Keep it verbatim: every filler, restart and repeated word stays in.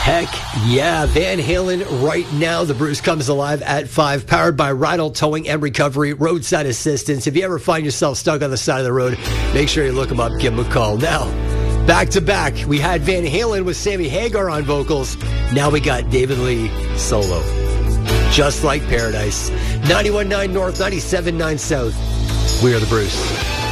Heck yeah, Van Halen right now. The Bruce comes alive at five, powered by Rydell Towing and Recovery, roadside assistance. If you ever find yourself stuck on the side of the road, make sure you look them up, give them a call. Now, back to back, we had Van Halen with Sammy Hagar on vocals. Now we got David Lee solo. Just like Paradise. ninety-one point nine North, ninety-seven point nine South. We are the Bruce.